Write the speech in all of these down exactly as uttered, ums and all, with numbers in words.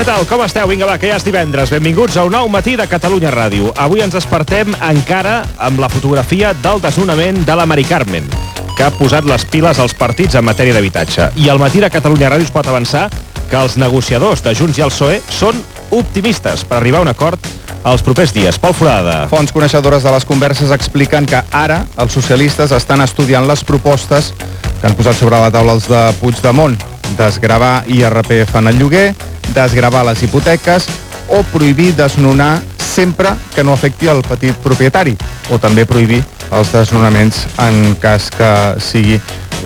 Què tal? Com esteu? Vinga, va, que ja és divendres. Benvinguts a un nou matí de Catalunya Ràdio. Avui ens despertem encara amb la fotografia del desnonament de la Mari Carmen, que ha posat les piles als partits en matèria d'habitatge. I al matí de Catalunya Ràdio es pot avançar que els negociadors de Junts i el P S O E són optimistes per arribar a un acord els propers dies. Pol Forada. Fonts coneixedores de les converses expliquen que ara els socialistes estan estudiant les propostes que han posat sobre la taula els de Puigdemont: desgravar I R P F en el lloguer, desgravar les hipoteques o prohibir desnonar sempre que no afecti el petit propietari, o també prohibir els desnonaments en cas que sigui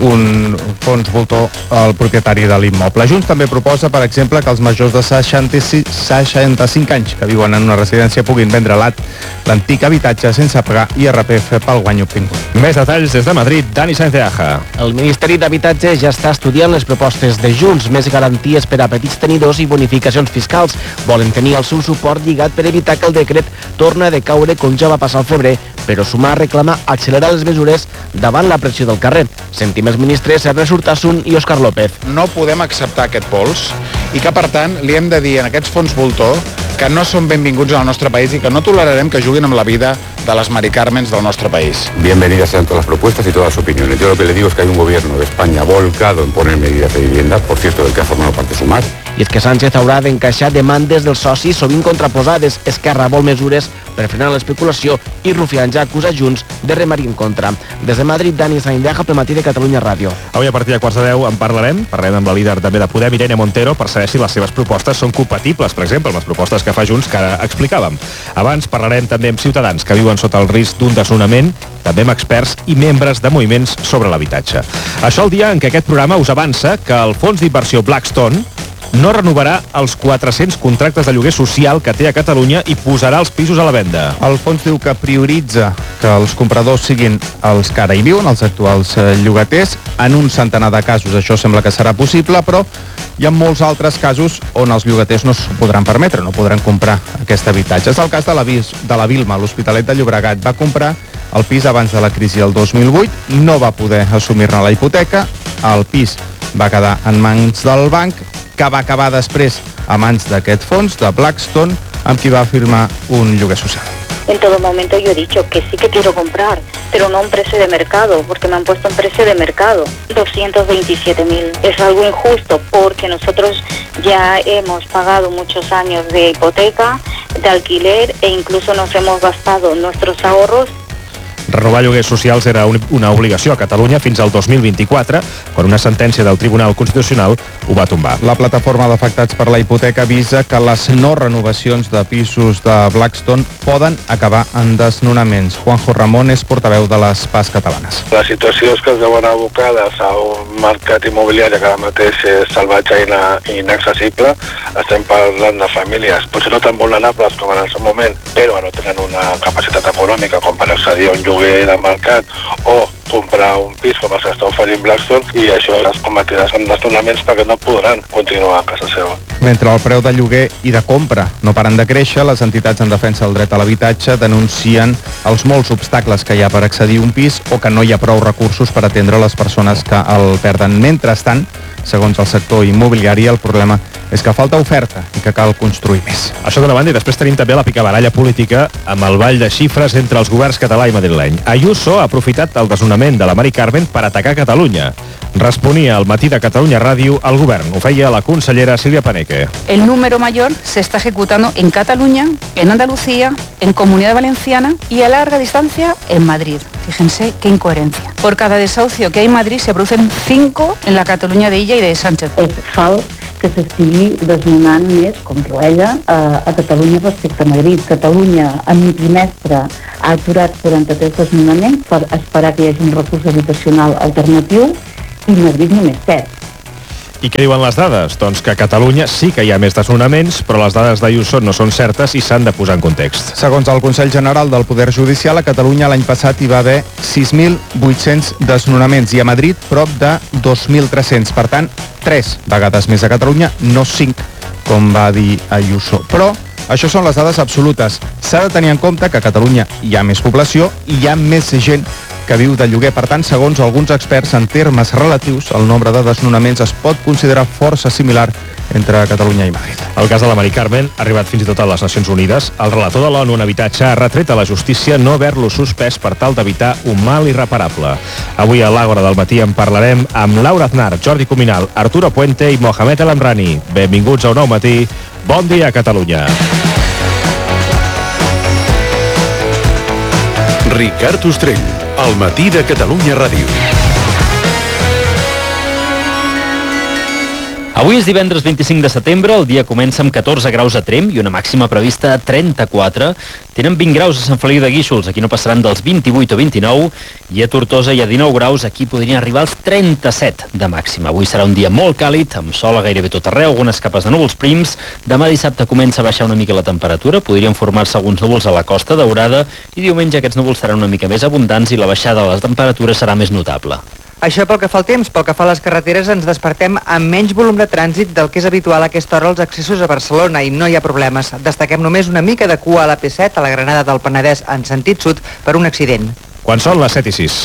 un fons voltor al propietari de l'immoble. Junts també proposa, per exemple, que els majors de seixanta-cinc anys que viuen en una residència puguin vendre l'antic habitatge sense pagar I R P F pel guany obtingut. Més detalls des de Madrid, Dani Sáenz de Aja. El Ministeri d'Habitatge ja està estudiant les propostes de Junts, més garanties per a petits tenidors i bonificacions fiscals. Volen tenir el seu suport lligat per evitar que el decret torna a decaure com ja va passar al febrer, però Sumar reclama accelerar les mesures davant la pressió del carrer. Sentim els ministres Ernest Urtasun i Òscar López. No podem acceptar aquest pols i que, per tant, li hem de dir a aquests fons voltor que no són benvinguts al nostre país i que no tolerarem que juguin amb la vida de les Mari Carmens del nostre país. Bienvenidas sean todas las propuestas y todas las opiniones. Yo lo que le digo es que hay un gobierno de España volcado en poner medidas de vivienda, por cierto, del que ha formado parte Sumar. I és que Sánchez haurà d'encaixar demandes dels socis sovint contraposades. Esquerra vol mesures per frenar l'especulació i Rufián ja acusa Junts de remar-hi en contra. Des de Madrid, Dani Sáenz de Aja, pel matí de Catalunya Ràdio. Avui a partir de quarts de deu en parlarem. Parlarem amb la líder també de Podem, Irene Montero, per saber si les seves propostes són compatibles, per exemple, amb les propostes que fa Junts que ara explicàvem. Abans parlarem també amb ciutadans que viuen sota el risc d'un desnonament, també amb experts i membres de moviments sobre l'habitatge. Això el dia en què aquest programa us avança que el fons d'inversió Blackstone no renovarà els quatre-cents contractes de lloguer social que té a Catalunya i posarà els pisos a la venda. El fons diu que prioritza que els compradors siguin els que ara hi viuen, els actuals llogaters. En un centenar de casos això sembla que serà possible, però hi ha molts altres casos on els llogaters no s'ho podran permetre, no podran comprar aquest habitatge. És el cas de la, de la Vilma, l'Hospitalet de Llobregat. Va comprar el pis abans de la crisi del dos mil vuit, no va poder assumir-ne la hipoteca, el pis va quedar en mans del banc, que va acabar després a mans d'aquest fons, de Blackstone, amb qui va firmar un lloguer social. En todo momento yo he dicho que sí que quiero comprar, pero no a un precio de mercado, porque me han puesto un precio de mercado, doscientos veintisiete mil. Es algo injusto porque nosotros ya hemos pagado muchos años de hipoteca, de alquiler e incluso nos hemos gastado nuestros ahorros. Renovar lloguers socials era una obligació a Catalunya fins al dos mil vint-i-quatre, quan una sentència del Tribunal Constitucional ho va tombar. La plataforma d'afectats per la hipoteca avisa que les no renovacions de pisos de Blackstone poden acabar en desnonaments. Juanjo Ramón és portaveu de les P A S catalanes. La situació és que es veuen abocades a un mercat immobiliari que ara mateix és salvatge i inaccessible. Estem parlant de famílies potser no tan vulnerables com en el seu moment, però no tenen una capacitat econòmica com per accedir a un lloguer de mercat o comprar un pis com els que està oferint Blackstone, i això les convertirà en desnonaments perquè no podran continuar a casa seva. Mentre el preu de lloguer i de compra no paren de créixer, les entitats en defensa del dret a l'habitatge denuncien els molts obstacles que hi ha per accedir a un pis o que no hi ha prou recursos per atendre les persones que el perden. Mentrestant, segons el sector immobiliari, el problema és que falta oferta i que cal construir més. Això d'una banda, i després tenim també la picabaralla política amb el ball de xifres entre els governs català i madrileny. Ayuso ha aprofitat el desnonament de la Mari Carmen per atacar Catalunya. Responia al matí de Catalunya Ràdio al govern. Ho feia la consellera Silvia Paneque. El número mayor se está ejecutando en Cataluña, en Andalucía, en Comunidad Valenciana y a larga distancia en Madrid. Fíjense qué incoherencia. Por cada desahucio que hay en Madrid se producen cinco en la Catalunya d'Illa i de Sánchez. És fals que s'estigui desnonant més, com diu ella, a, a Catalunya respecte a Madrid. Catalunya en un trimestre ha aturat quaranta-tres desnonaments per esperar que hi hagi un recurs habitacional alternatiu i Madrid només set. I què diuen les dades? Doncs que a Catalunya sí que hi ha més desnonaments, però les dades d'Ayuso no són certes i s'han de posar en context. Segons el Consell General del Poder Judicial, a Catalunya l'any passat hi va haver sis mil vuit-cents desnonaments i a Madrid prop de dos mil tres-cents. Per tant, tres vegades més a Catalunya, no cinc, com va dir Ayuso. Però això són les dades absolutes. S'ha de tenir en compte que a Catalunya hi ha més població i hi ha més gent que viu de lloguer. Per tant, segons alguns experts, en termes relatius, el nombre de desnonaments es pot considerar força similar entre Catalunya i Madrid. El cas de la Mari Carmen ha arribat fins i tot a les Nacions Unides. El relator de l'ONU en habitatge ha retret a la justícia no haver-lo suspès per tal d'evitar un mal irreparable. Avui a l'Àgora del matí en parlarem amb Laura Aznar, Jordi Cuminal, Arturo Puente i Mohamed El Amrani. Benvinguts a Un Nou Matí. Bon dia, Catalunya. Ricard Ostrell, al matí de Catalunya Ràdio. Avui és divendres vint-i-cinc de setembre, el dia comença amb catorze graus a Tremp i una màxima prevista de trenta-quatre. Tenen vint graus a Sant Feliu de Guíxols, aquí no passaran dels vint-i-vuit o vint-i-nou, i a Tortosa hi ha dinou graus, aquí podrien arribar als trenta-set de màxima. Avui serà un dia molt càlid, amb sol a gairebé tot arreu, algunes capes de núvols prims. Demà dissabte comença a baixar una mica la temperatura, podrien formar-se alguns núvols a la Costa Daurada, i diumenge aquests núvols seran una mica més abundants i la baixada de les temperatures serà més notable. Això pel que fa al temps. Pel que fa a les carreteres, ens despertem amb menys volum de trànsit del que és habitual a aquesta hora als accessos a Barcelona i no hi ha problemes. Destaquem només una mica de cua a la P set a la Granada del Penedès en sentit sud per un accident. Quan són les set i sis.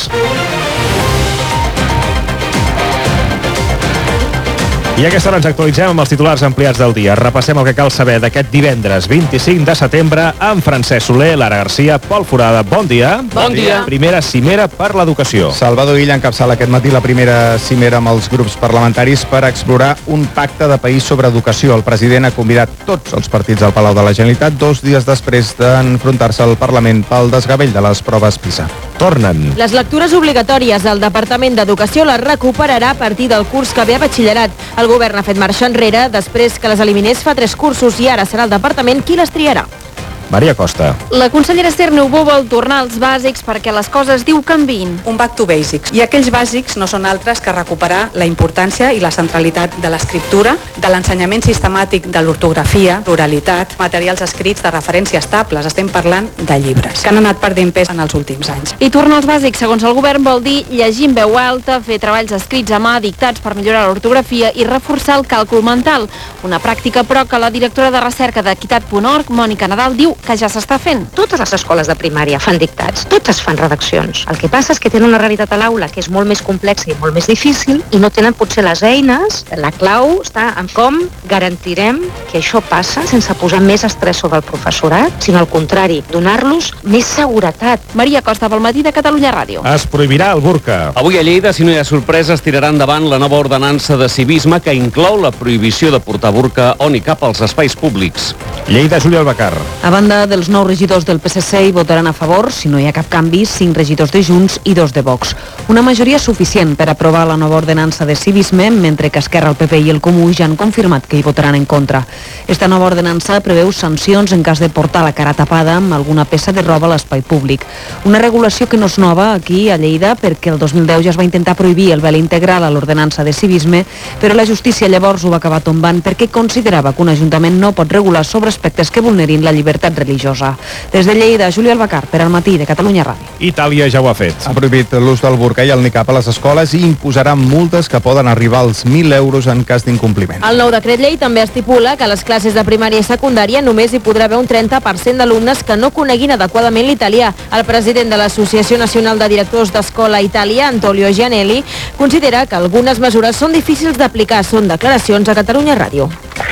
I a aquesta hora ens actualitzem amb els titulars ampliats del dia. Repassem el que cal saber d'aquest divendres vint-i-cinc de setembre amb Francesc Soler, Lara Garcia, Pol Forada. Bon dia. Bon dia. Primera cimera per l'educació. Salvador Illa encapçala aquest matí la primera cimera amb els grups parlamentaris per explorar un pacte de país sobre educació. El president ha convidat tots els partits al Palau de la Generalitat dos dies després d'enfrontar-se al Parlament pel desgavell de les proves PISA. Tornen. Les lectures obligatòries del Departament d'Educació les recuperarà a partir del curs que ve a batxillerat. El govern ha fet marxa enrere després que les eliminés fa tres cursos i ara serà el departament qui les triarà. Maria Costa. La consellera Esther Niubó vol tornar als bàsics perquè les coses, diu, canviïn. Un back to basics. I aquells bàsics no són altres que recuperar la importància i la centralitat de l'escriptura, de l'ensenyament sistemàtic de l'ortografia, l'oralitat, materials escrits de referència estables. Estem parlant de llibres, que han anat perdent pes en els últims anys. I tornar als bàsics, segons el govern, vol dir llegir en veu alta, fer treballs escrits a mà, dictats per millorar l'ortografia i reforçar el càlcul mental. Una pràctica, però, que la directora de recerca d'Equitat punt org, Mònica Nadal, diu que ja s'està fent. Totes les escoles de primària fan dictats, totes fan redaccions. El que passa és que tenen una realitat a l'aula que és molt més complexa i molt més difícil i no tenen potser les eines. La clau està en com garantirem que això passa sense posar més estrès sobre el professorat, sinó al contrari, donar-los més seguretat. Maria Costa, pel matí de Catalunya Ràdio. Es prohibirà el burca. Avui a Lleida, si no hi ha sorpreses, tirarà endavant la nova ordenança de civisme que inclou la prohibició de portar burca on i cap als espais públics. Lleida, Júlia Albacar. A banda dels nou regidors del P S C hi votaran a favor, si no hi ha cap canvi, cinc regidors de Junts i dos de Vox. Una majoria suficient per aprovar la nova ordenança de civisme, mentre que Esquerra, el P P i el Comú ja han confirmat que hi votaran en contra. Esta nova ordenança preveu sancions en cas de portar la cara tapada amb alguna peça de roba a l'espai públic. Una regulació que no és nova aquí a Lleida perquè el dos mil deu ja es va intentar prohibir el vel integral a l'ordenança de civisme, però la justícia llavors ho va acabar tombant perquè considerava que un ajuntament no pot regular sobre aspectes que vulnerin la llibertat religiosa. Des de Lleida, Júlia Albacar, per al matí de Catalunya Ràdio. Itàlia ja ho ha fet. Ha prohibit l'ús del burca i el nicab a les escoles i imposarà multes que poden arribar als mil euros en cas d'incompliment. El nou decret llei també estipula que a les classes de primària i secundària només hi podrà haver un trenta per cent d'alumnes que no coneguin adequadament l'italià. El president de l'Associació Nacional de Directors d'Escola Itàlia, Antonio Gianelli, considera que algunes mesures són difícils d'aplicar. Són declaracions a Catalunya Ràdio.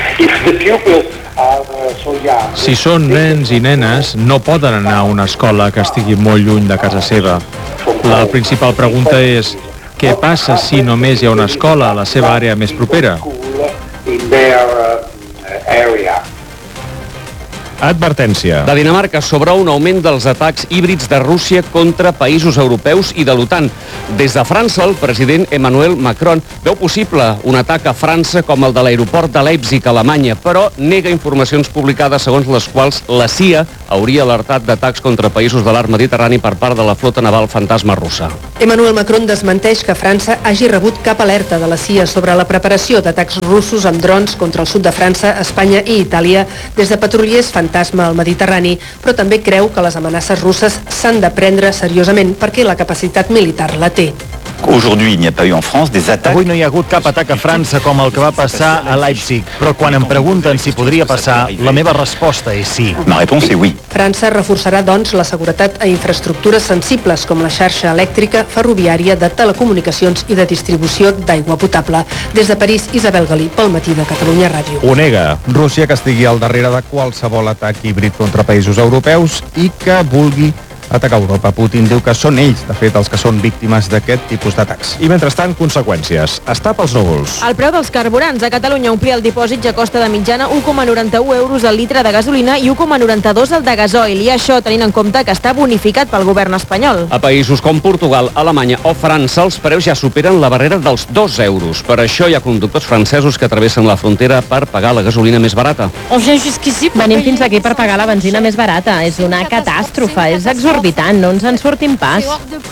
Si són nens i nenes, no poden anar a una escola que estigui molt lluny de casa seva. La principal pregunta és, què passa si només hi ha una escola a la seva àrea més propera? Advertència. De Dinamarca sobre un augment dels atacs híbrids de Rússia contra països europeus i de l'OTAN. Des de França, el president Emmanuel Macron veu possible un atac a França com el de l'aeroport de Leipzig, Alemanya, però nega informacions publicades segons les quals la C I A hauria alertat d'atacs contra països de l'arc mediterrani per part de la flota naval fantasma russa. Emmanuel Macron desmenteix que França hagi rebut cap alerta de la C I A sobre la preparació d'atacs russos amb drons contra el sud de França, Espanya i Itàlia des de patrullers fantasma al Mediterrani, però també creu que les amenaces russes s'han de prendre seriosament perquè la capacitat militar la té. Aujourd'hui, il n'y a pas eu en France des attaques. Avui no hi ha hagut cap atac a França com el que va passar a Leipzig, però quan em pregunten si podria passar, la meva resposta és sí. Ma réponse est oui. França reforçarà, doncs, la seguretat a infraestructures sensibles com la xarxa elèctrica, ferroviària, de telecomunicacions i de distribució d'aigua potable. Des de París, Isabel Galí, pel Matí de Catalunya Ràdio. Ho nega. Rússia que estigui al darrere de qualsevol atac híbrid contra països europeus i que vulgui atacar Europa. Putin diu que són ells, de fet, els que són víctimes d'aquest tipus d'atacs. I mentrestant, conseqüències. Està pels núvols. El preu dels carburants a Catalunya omplir el dipòsit ja costa de mitjana un coma noranta-u euros al litre de gasolina i un coma noranta-dos el de gasoil. I això tenint en compte que està bonificat pel govern espanyol. A països com Portugal, Alemanya o França, els preus ja superen la barrera dels dos euros. Per això hi ha conductors francesos que travessen la frontera per pagar la gasolina més barata. Venim fins aquí per pagar la benzina més barata. És una catàstrofe, és exorbitant. No ens en sortim pas.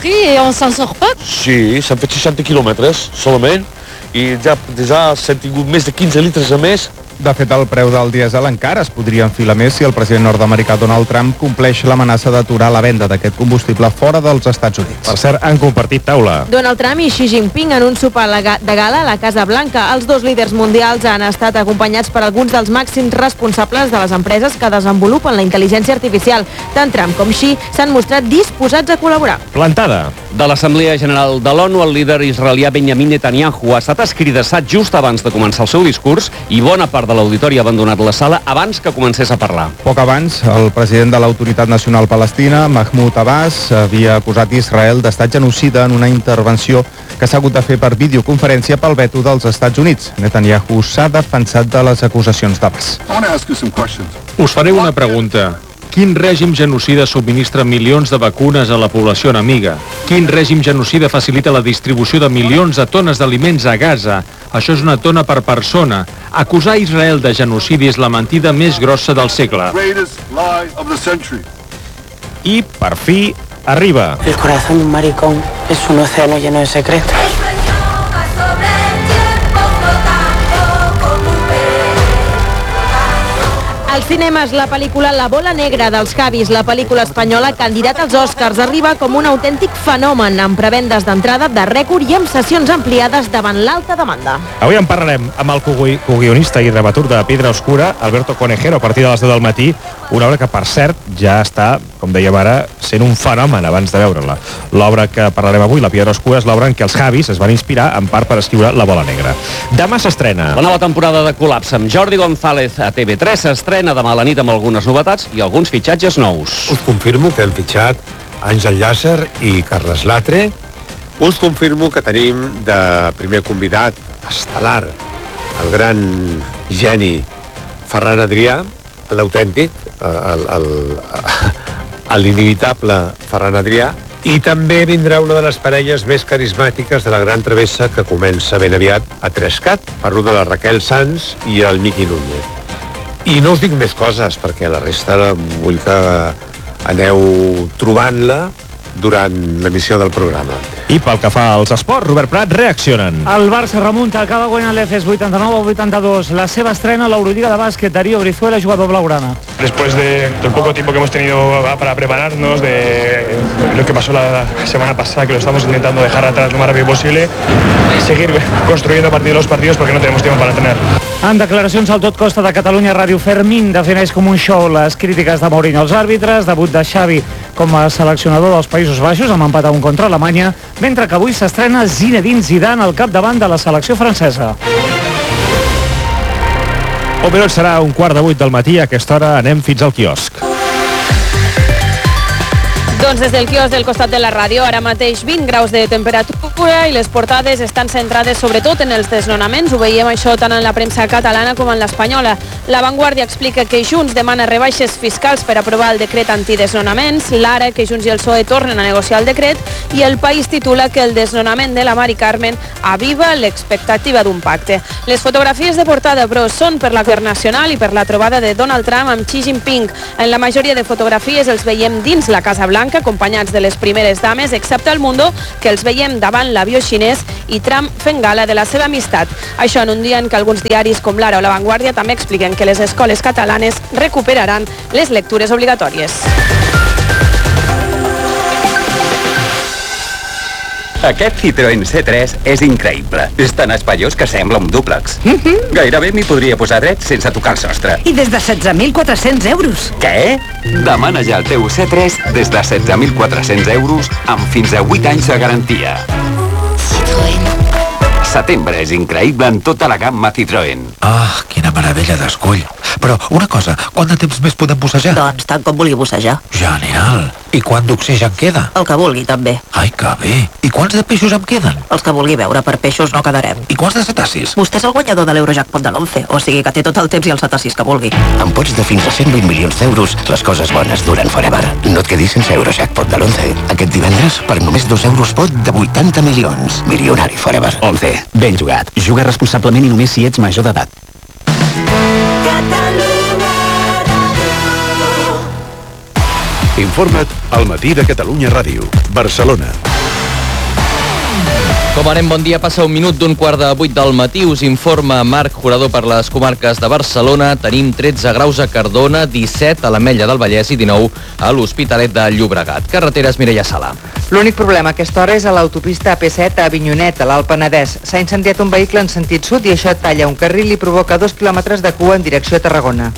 Sí, s'han fet seixanta quilòmetres solament i ja, ja s'han tingut més de quinze litres a més. De fet, el preu del dièsel encara es podria enfilar més si el president nord-americà Donald Trump compleix l'amenaça d'aturar la venda d'aquest combustible fora dels Estats Units. Per cert, han compartit taula. Donald Trump i Xi Jinping en un sopar de gala a la Casa Blanca. Els dos líders mundials han estat acompanyats per alguns dels màxims responsables de les empreses que desenvolupen la intel·ligència artificial. Tant Trump com Xi s'han mostrat disposats a col·laborar. Plantada. De l'Assemblea General de l'ONU, el líder israelià Benjamin Netanyahu ha estat escridassat just abans de començar el seu discurs i bona part de l'auditori ha abandonat la sala abans que comencés a parlar. Poc abans, el president de l'Autoritat Nacional Palestina, Mahmoud Abbas, havia acusat Israel d'estat genocida en una intervenció que s'ha hagut de fer per videoconferència pel veto dels Estats Units. Netanyahu s'ha defensat de les acusacions d'Abbas. Us faré una pregunta. Quin règim genocida subministra milions de vacunes a la població enemiga? Quin règim genocida facilita la distribució de milions de tones d'aliments a Gaza? Això és una tona per persona. Acusar Israel de genocidi és la mentida més grossa del segle. I, per fi, arriba. El corazón de un maricón es un océano lleno de secretos. Als cinemes, la pel·lícula La bola negra dels Javis, la pel·lícula espanyola candidata als Oscars, arriba com un autèntic fenomen, amb prevendes d'entrada de rècord i amb sessions ampliades davant l'alta demanda. Avui en parlarem amb el coguionista i dramaturg de Piedra Oscura, Alberto Conejero, a partir de les deu del matí, una obra que, per cert, ja està, com dèiem ara, sent un fenomen abans de veure-la. L'obra que parlarem avui, La Piedra Oscura, és l'obra en què els Javis es van inspirar en part per escriure La bola negra. Demà s'estrena la nova temporada de Col·lapse amb Jordi González a T V tres. S'estrena demà a la nit amb algunes novetats i alguns fitxatges nous. Us confirmo que hem fitxat Àngel Llàcer i Carles Latre. Us confirmo que tenim de primer convidat estel·lar el gran geni Ferran Adrià, l'autèntic, l'inevitable Ferran Adrià, i també vindrà una de les parelles més carismàtiques de la gran travessa que comença ben aviat a Trescat. Parlo de la Raquel Sanz i el Miqui Núñez. I no us dic més coses, perquè la resta vull que aneu trobant-la durant l'emissió del programa. I pel que fa als esports, Robert Prat, reaccionen. El Barça remunta, acaba guanyant l'E F E S vuitanta-nou a vuitanta-dos. La seva estrena a l'Euroliga de bàsquet, Darío Brizuela, jugador blaugrana. Después de, del poco tiempo que hemos tenido para prepararnos, de lo que pasó la semana pasada, que lo estamos intentando dejar atrás lo más rápido posible, seguir construyendo a partir de los partidos porque no tenemos tiempo para entrenar. En declaracions al Tot Costa de Catalunya Ràdio, Fermín defineix com un show les crítiques de Mourinho als àrbitres, debut de Xavi com a seleccionador dels Països Baixos, amb empat a un contra Alemanya, mentre que avui s'estrena Zinedine Zidane al capdavant de la selecció francesa. O però serà un quart de vuit del matí, a aquesta hora anem fins al quiosc. Doncs des del quiosc del costat de la ràdio, ara mateix vint graus de temperatura i les portades estan centrades sobretot en els desnonaments. Ho veiem això tant en la premsa catalana com en l'espanyola. La Vanguardia explica que Junts demana rebaixes fiscals per aprovar el decret antidesnonaments, l'Ara que Junts i el P S O E tornen a negociar el decret, i el País titula que el desnonament de la Mari Carmen aviva l'expectativa d'un pacte. Les fotografies de portada, però, són per la Guerra Nacional i per la trobada de Donald Trump amb Xi Jinping. En la majoria de fotografies els veiem dins la Casa Blanca, acompanyats de les primeres dames, excepte el Mundo, que els veiem davant l'avió xinès i Trump fent gala de la seva amistat. Això en un dia en què alguns diaris com l'Ara o La Vanguardia també expliquen que les escoles catalanes recuperaran les lectures obligatòries. Aquest Citroën C tres és increïble. És tan espaiós que sembla un dúplex. Mm-hmm. Gairebé m'hi podria posar dret sense tocar el sostre. I des de setze mil quatre-cents euros. Què? Demana ja el teu C tres des de setze mil quatre-cents euros amb fins a vuit anys de garantia. Citroën. Setembre és increïble en tota la gamma Citroën. Ah, quina meravella d'escull. Però, una cosa, quant de temps més podem bussejar? Doncs tant com vulgui bussejar. Genial. I quant d'oxigen queda? El que vulgui, també. Ai, que bé. I quants de peixos em queden? Els que vulgui veure, per peixos no quedarem. I quants de cetacis? Vostè és el guanyador de l'Eurojackpot de l'onze, o sigui que té tot el temps i els cetacis que vulgui. Amb pots de fins a cent vint milions d'euros, les coses bones duren forever. No et quedis sense Eurojackpot de l'onze. Aquest divendres, per només dos euros pot de vuitanta milions. Milionari forever. onze. Ben jugat. Juga responsablement i només si ets major d'edat. Informa't al Matí de Catalunya Ràdio. Barcelona. Com anem, bon dia. Passa un minut d'un quart de vuit del matí. Us informa Marc Jurador per les comarques de Barcelona. Tenim tretze graus a Cardona, disset a l'Ametlla del Vallès i dinou a l'Hospitalet de Llobregat. Carreteres, Mireia Sala. L'únic problema a aquesta hora és a l'autopista A P set a Avinyonet, a l'Alt Penedès. S'ha incendiat un vehicle en sentit sud i això talla un carril i provoca dos quilòmetres de cua en direcció a Tarragona.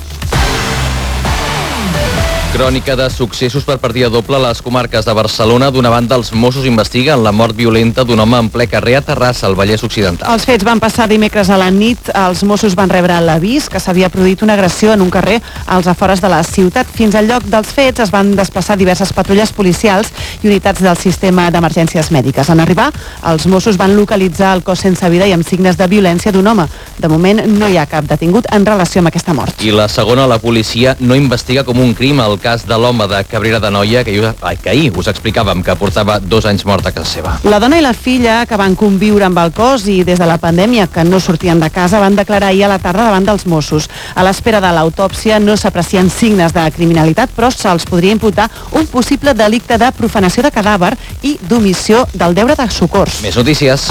Crònica de successos per partida doble a les comarques de Barcelona. D'una banda, els Mossos investiguen la mort violenta d'un home en ple carrer a Terrassa, al Vallès Occidental. Els fets van passar dimecres a la nit. Els Mossos van rebre l'avís que s'havia produït una agressió en un carrer als afores de la ciutat. Fins al lloc dels fets es van desplaçar diverses patrulles policials i unitats del sistema d'emergències mèdiques. En arribar, els Mossos van localitzar el cos sense vida i amb signes de violència d'un home. De moment no hi ha cap detingut en relació amb aquesta mort. I la segona, la policia no investiga com un crim el cas de l'home de Cabrera d'Anoia, que, ai, que ahir us explicàvem que portava dos anys mort a casa seva. La dona i la filla, que van conviure amb el cos i des de la pandèmia que no sortien de casa, van declarar ahir a la tarda davant dels Mossos. A l'espera de l'autòpsia no s'aprecien signes de criminalitat, però se'ls podria imputar un possible delicte de profanació de cadàver i d'omissió del deure de socors. Més notícies.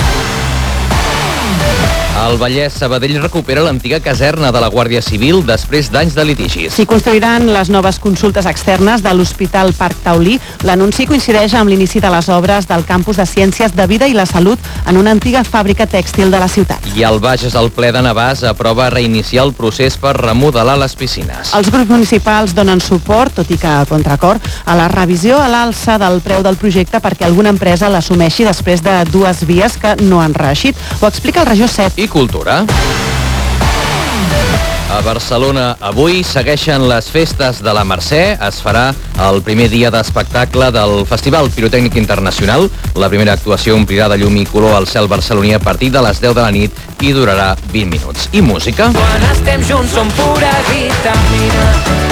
El Vallès Sabadell recupera l'antiga caserna de la Guàrdia Civil després d'anys de litigis. S'hi construiran les noves consultes externes de l'Hospital Parc Taulí. L'anunci coincideix amb l'inici de les obres del campus de Ciències de Vida i la Salut en una antiga fàbrica tèxtil de la ciutat. I al Bages, el ple de Navàs aprova reiniciar el procés per remodelar les piscines. Els grups municipals donen suport, tot i que a contracor, a la revisió a l'alça del preu del projecte perquè alguna empresa l'assumeixi després de dues vies que no han reeixit. Ho explica el Regió set. I cultura. A Barcelona avui segueixen les festes de la Mercè. Es farà el primer dia d'espectacle del Festival Pirotècnic Internacional. La primera actuació omplirà de llum i color al cel barceloní a partir de les deu de la nit i durarà vint minuts. I música? Quan estem junts som pura vitamina.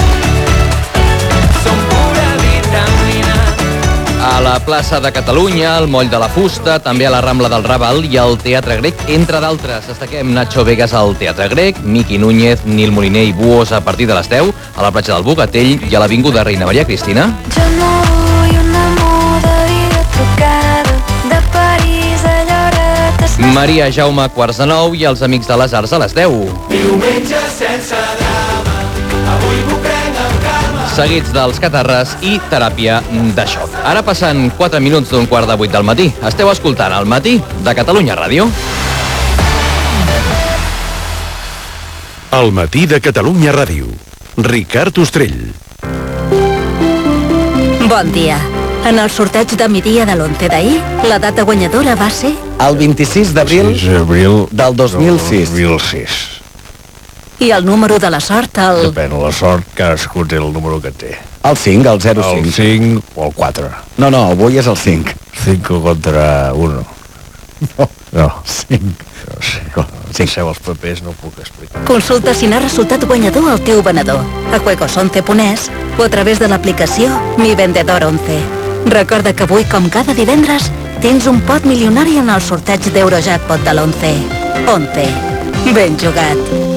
Som pura vitamina. A la plaça de Catalunya, al Moll de la Fusta, també a la Rambla del Raval i al Teatre Grec, entre d'altres. Destaquem Nacho Vegas al Teatre Grec, Miqui Núñez, Nil Moliner i Buos a partir de les deu, a la platja del Bogatell i a l'Avinguda Reina Maria Cristina. Jo no vull una moda vida trucada de París a Lloret. Maria Jaume, quarts de nou, i els Amics de les Arts a les deu. Diumenge sense drama, avui m'ho prenc amb calma. Seguits dels Catarres i Teràpia de xoc. Ara passen quatre minuts d'un quart de vuit del matí. Esteu escoltant el Matí de Catalunya Ràdio. El Matí de Catalunya Ràdio. Ricard Ostrell. Bon dia. En el sorteig de migdia de l'onze d'ahir, la data guanyadora va ser... El vint-i-sis d'abril del dos mil sis. dos mil sis. I el número de la sort, el... Depèn de la sort, cadascú té el número que té. El cinc, el zero cinc. El cinc o el quatre. No, no, avui és el cinc. cinc contra uno. No, no. cinc. No sé, com deixeu els papers no ho puc explicar. Consulta si n'ha resultat guanyador el teu venedor a juegos once punt es o a través de l'aplicació Mi Vendedor once. Recorda que avui, com cada divendres, tens un pot milionari en el sorteig d'Eurojackpot de l'onze. once. Ben jugat.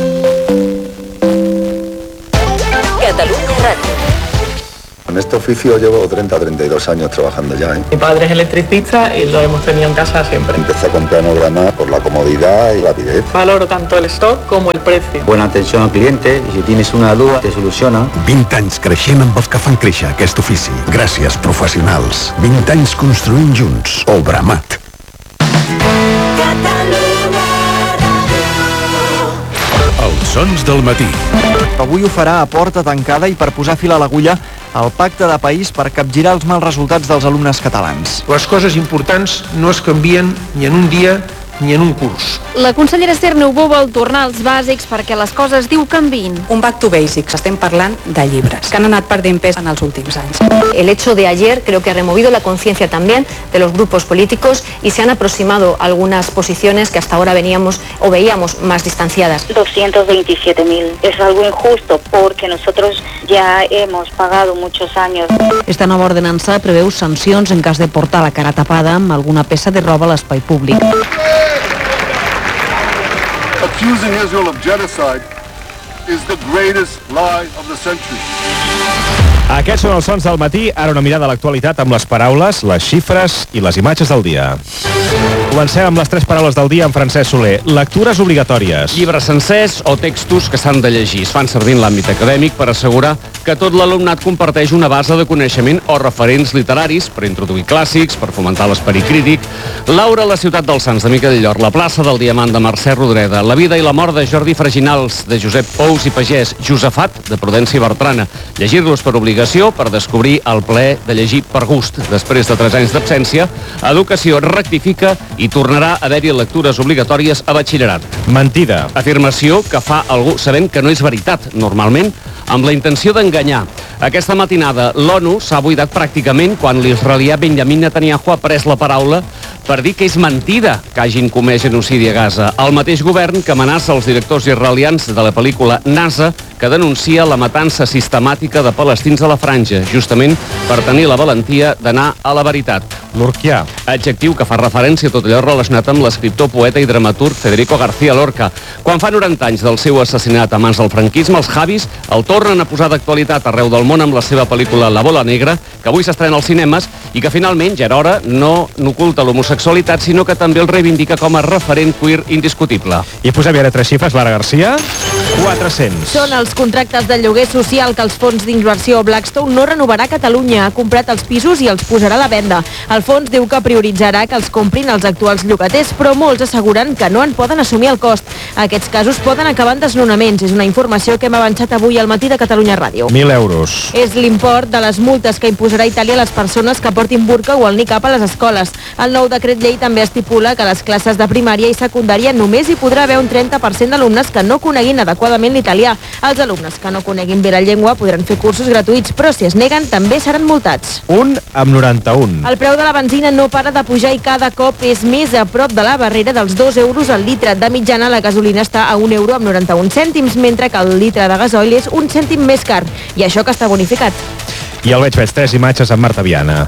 Catalunya Ràdio. En este oficio llevo treinta a treinta y dos años trabajando ya, ¿eh? Mi padre es electricista y lo hemos tenido en casa siempre. Empecé con Planograma por la comodidad y rapidez. Valoro tanto el stock como el precio. Buena atención al cliente y si tienes una duda te soluciona. vint anys creixent amb els que fan créixer aquest ofici. Gràcies, professionals. vint anys construint junts. Obramat. Els sons del matí. Avui ho farà a porta tancada i per posar fil a l'agulla el pacte de país per capgirar els mals resultats dels alumnes catalans. Les coses importants no es canvien ni en un dia ni en un curs. La consellera Esther Niubó vol tornar als bàsics perquè les coses, diu, canviïn. Un back to basics. Estem parlant de llibres, que han anat perdent pes en els últims anys. El hecho de ayer creo que ha removido la conciencia también de los grupos políticos y se han aproximado algunas posiciones que hasta ahora veníamos o veíamos más distanciadas. doscientos veintisiete mil. Es algo injusto porque nosotros ya hemos pagado muchos años. Esta nova ordenança preveu sancions en cas de portar la cara tapada amb alguna peça de roba a l'espai públic. Accusing Israel of genocide is the greatest lie of the century. Aquests són els sons del matí, ara una mirada a l'actualitat amb les paraules, les xifres i les imatges del dia. Comencem amb les tres paraules del dia amb Francesc Soler. Lectures obligatòries. Llibres sencers o textos que s'han de llegir. Es fan servir en l'àmbit acadèmic per assegurar que tot l'alumnat comparteix una base de coneixement o referents literaris per introduir clàssics, per fomentar l'esperit crític. Laura, la ciutat dels Sants de Miquel Llor, la plaça del Diamant de Mercè Rodoreda, la vida i la mort de Jordi Freginals, de Josep Pous i Pagès, Josefat, de Prudència Bertrana. Llegir-los per obligació, per descobrir el plaer de llegir per gust. Després de tres anys d'absència, Educació rectifica i tornarà a haver-hi lectures obligatòries a batxillerat. Mentida. Afirmació que fa algú sabent que no és veritat, normalment, amb la intenció d'enganyar. Aquesta matinada l'ONU s'ha buidat pràcticament quan l'israelià Benjamin Netanyahu ha pres la paraula per dir que és mentida que hagin comès genocidi a Gaza. El mateix govern que amenaça els directors israelians de la pel·lícula NASA, que denuncia la matança sistemàtica de palestins a la franja, justament per tenir la valentia d'anar a la veritat. Lorquià. Adjectiu que fa referència a tot allò relacionat amb l'escriptor, poeta i dramaturg Federico García Lorca. Quan fa noranta anys del seu assassinat a mans del franquisme, els Javis el tornen a posar d'actualitat arreu del món amb la seva pel·lícula La bola negra, que avui s'estrena als cinemes i que finalment, ja era hora, no n'oculta l'homosexualitat, sinó que també el reivindica com a referent queer indiscutible. I posem ara tres xifres, Lara Garcia. quatre-cents. Són els contractes de lloguer social que els fons d'inversió Blackstone no renovarà a Catalunya. Ha comprat els pisos i els posarà a la venda. El fons diu que prioritzarà que els comprin els actuals llogaters, però molts asseguren que no en poden assumir el cost. Aquests casos poden acabar en desnonaments. És una informació que hem avançat avui al matí de Catalunya Ràdio. Mil euros. És l'import de les multes que imposarà Itàlia a les persones que portin burca o el niqab a les escoles. El nou decret llei també estipula que a les classes de primària i secundària només hi podrà haver un trenta per cent d'alumnes que no coneguin adequadament l'italià. Els alumnes que no coneguin bé la llengua podran fer cursos gratuïts, però si es neguen també seran multats. Un amb noranta-un. El preu de la benzina no para de pujar i cada cop és més a prop de la barrera dels dos euros al litre. De mitjana, la gasolina està a un euro amb noranta-un cèntims, mentre que el litre de gasoil és un cèntim més car. I això que està bonificat. I el veig, veig tres imatges amb Marta Viana.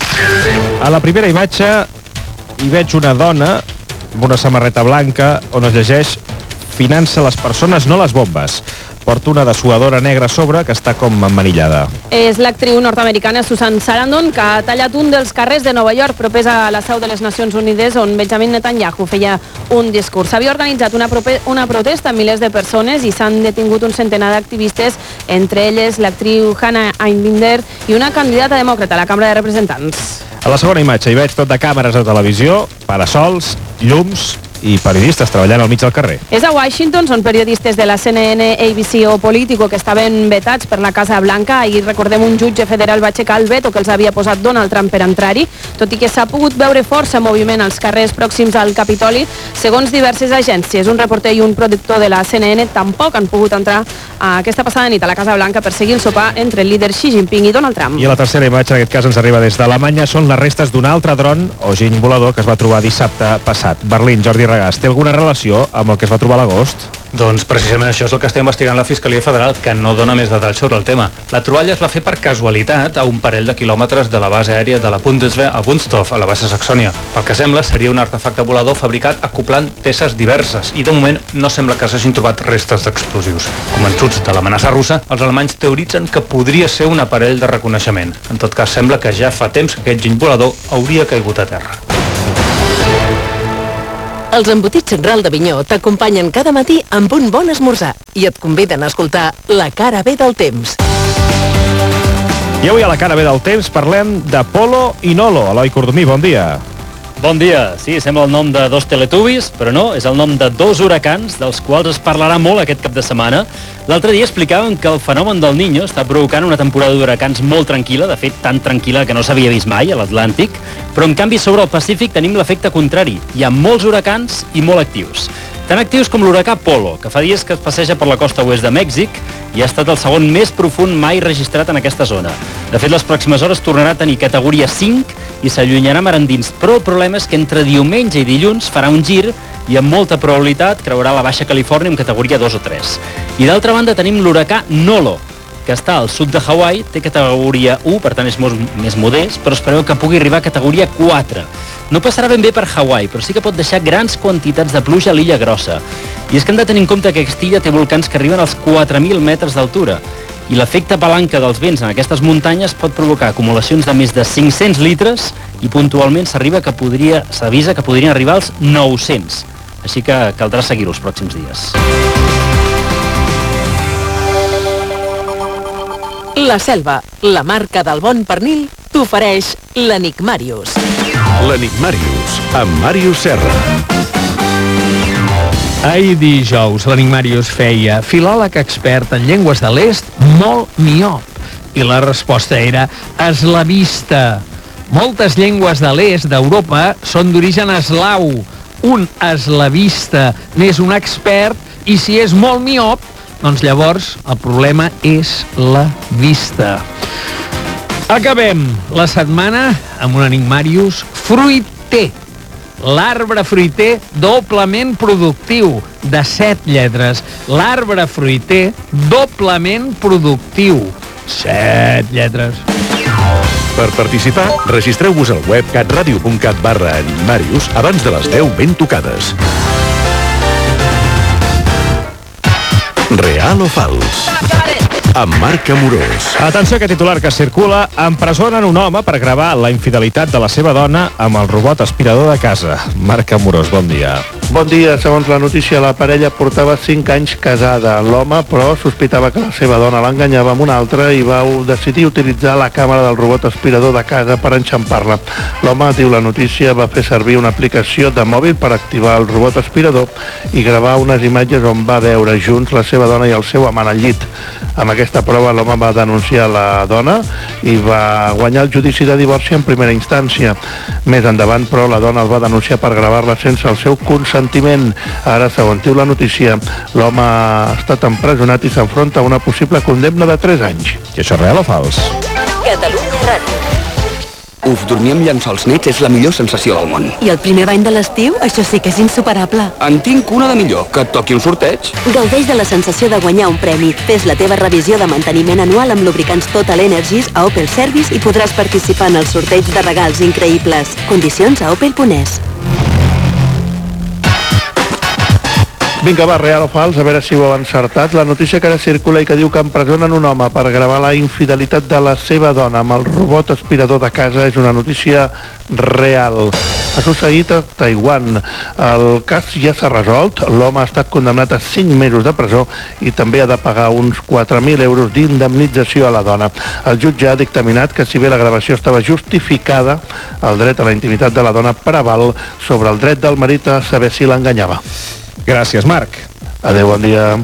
A la primera imatge hi veig una dona amb una samarreta blanca on es llegeix "Finança les persones, no les bombes". Porta una dessuadora negra a sobre que està com emmanillada. És l'actriu nord-americana Susan Sarandon, que ha tallat un dels carrers de Nova York propers a la seu de les Nacions Unides, on Benjamin Netanyahu feia un discurs. S'havia organitzat una, una protesta amb milers de persones i s'han detingut un centenar d'activistes, entre elles l'actriu Hannah Einbinder i una candidata demòcrata a la Cambra de Representants. A la segona imatge hi veig tot de càmeres de televisió, parasols, llums i periodistes treballant al mig del carrer. És a Washington, són periodistes de la C N N, A B C o Político que estaven vetats per la Casa Blanca. Ahir, recordem, un jutge federal va aixecar el veto que els havia posat Donald Trump per entrar-hi, tot i que s'ha pogut veure força moviment als carrers pròxims al Capitoli. Segons diverses agències, un reporter i un productor de la C N N tampoc han pogut entrar a aquesta passada nit a la Casa Blanca per seguir el sopar entre el líder Xi Jinping i Donald Trump. I a la tercera imatge, en aquest cas ens arriba des d'Alemanya, són les restes d'un altre dron o giny volador que es va trobar dissabte passat. Berlín, Jordi Regàs, té alguna relació amb el que es va trobar a l'agost? Doncs precisament això és el que està investigant la Fiscalia Federal, que no dona més detalls sobre el tema. La troballa es va fer per casualitat a un parell de quilòmetres de la base aèria de la Bundeswehr a Wunstorf, a la baixa Saxònia. Pel que sembla, seria un artefacte volador fabricat acoplant peces diverses i de moment no sembla que s'hagin trobat restes d'explosius. Convençuts de l'amenaça russa, els alemanys teoritzen que podria ser un aparell de reconeixement. En tot cas, sembla que ja fa temps que aquest giny volador hauria caigut a terra. Els embotits Central d'Avinyó t'acompanyen cada matí amb un bon esmorzar i et conviden a escoltar La cara B del temps. I avui a La cara B del temps parlem de polo i nolo. Eloi Cordomí, bon dia. Bon dia. Sí, sembla el nom de dos teletubbies, però no, és el nom de dos huracans, dels quals es parlarà molt aquest cap de setmana. L'altre dia explicaven que el fenomen del Niño està provocant una temporada d'huracans molt tranquil·la, de fet, tan tranquil·la que no s'havia vist mai a l'Atlàntic, però en canvi sobre el Pacífic tenim l'efecte contrari. Hi ha molts huracans i molt actius. Tan actius com l'huracà Polo, que fa dies que es passeja per la costa oest de Mèxic i ha estat el segon més profund mai registrat en aquesta zona. De fet, les pròximes hores tornarà a tenir categoria cinc i s'allunyarà mar endins, però el problema és que entre diumenge i dilluns farà un gir i amb molta probabilitat creurà la Baixa Califòrnia en categoria dos o tres. I d'altra banda tenim l'huracà Nolo, que està al sud de Hawaii, té categoria u, per tant és molt més modest, però es preveu que pugui arribar a categoria quatre. No passarà ben bé per Hawaii, però sí que pot deixar grans quantitats de pluja a l'illa Grossa. I és que hem de tenir en compte que aquesta illa té volcans que arriben als quatre mil metres d'altura. I l'efecte palanca dels vents en aquestes muntanyes pot provocar acumulacions de més de cinc-cents litres i puntualment s'arriba que podria, s'avisa que podrien arribar als nou-cents. Així que caldrà seguir-ho els pròxims dies. La Selva, la marca del bon pernil, t'ofereix l'Enigmàrius. L'Enigmàrius, amb Màrius Serra. Ahir dijous, l'Enigmàrius feia filòleg expert en llengües de l'est molt miop. I la resposta era eslavista. Moltes llengües de l'est d'Europa són d'origen eslau. Un eslavista n'és un expert i si és molt miop, doncs llavors el problema és la vista. Acabem la setmana amb un Enigmàrius fruiter. L'arbre fruiter doblement productiu, de set lletres. L'arbre fruiter doblement productiu, set lletres. Per participar, registreu-vos al web catradio.cat barra Enigmàrius abans de les deu ben tocades. Real o fals? Amb Marc Amorós. Atenció, que titular que circula: empresonen un home per gravar la infidelitat de la seva dona amb el robot aspirador de casa. Marc Amorós, bon dia. Bon dia. Segons la notícia, la parella portava cinc anys casada. L'home, però, sospitava que la seva dona l'enganyava amb una altra i va decidir utilitzar la càmera del robot aspirador de casa per enxampar-la. L'home, diu la notícia, va fer servir una aplicació de mòbil per activar el robot aspirador i gravar unes imatges on va veure junts la seva dona i el seu amant al llit. Amb aquesta prova, l'home va denunciar la dona i va guanyar el judici de divorci en primera instància. Més endavant, però, la dona el va denunciar per gravar-la sense el seu consentiment. Ara, segons diu la notícia, l'home ha estat empresonat i s'enfronta a una possible condemna de tres anys. I això és real o fals? Catalunya Ràdio. Uf, dormir amb llençols nets és la millor sensació del món. I el primer bany de l'estiu? Això sí que és insuperable. En tinc una de millor, que et toqui un sorteig. Gaudeix de la sensació de guanyar un premi. Fes la teva revisió de manteniment anual amb lubricants Total Energies a Opel Service i podràs participar en el sorteig de regals increïbles. Condicions a opel punt es. Vinga, va, real o fals, a veure si ho heu encertat. La notícia que ara circula i que diu que empresonen un home per gravar la infidelitat de la seva dona amb el robot aspirador de casa és una notícia real. Ha succeït a Taiwan. El cas ja s'ha resolt. L'home ha estat condemnat a cinc mesos de presó i també ha de pagar uns quatre mil euros d'indemnització a la dona. El jutge ha dictaminat que si bé la gravació estava justificada, el dret a la intimitat de la dona preval sobre el dret del marit a saber si l'enganyava. Gràcies, Marc. Adéu, bon dia.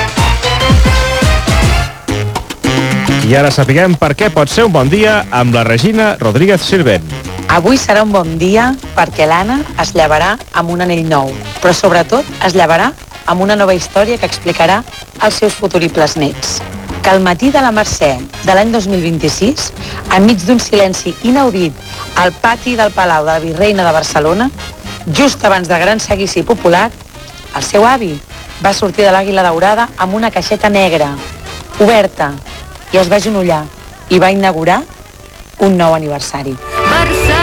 I ara sapiguem per què pot ser un bon dia amb la Regina Rodríguez Sirvent. Avui serà un bon dia perquè l'Anna es llevarà amb un anell nou, però sobretot es llevarà amb una nova història que explicarà als seus futuribles nets. Que al matí de la Mercè de l'any dos mil vint-i-sis, enmig d'un silenci inaudit al pati del Palau de la Virreina de Barcelona, just abans del gran seguici popular, el seu avi va sortir de l'Àguila Daurada amb una caixeta negra, oberta, i es va agenollar i va inaugurar un nou aniversari.